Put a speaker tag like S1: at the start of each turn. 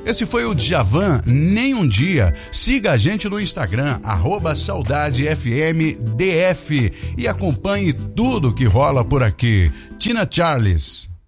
S1: Esse foi o Djavan, Nem Um Dia. Siga a gente no Instagram, @SaudadeFMDF, e acompanhe tudo que rola por aqui. Tina Charles.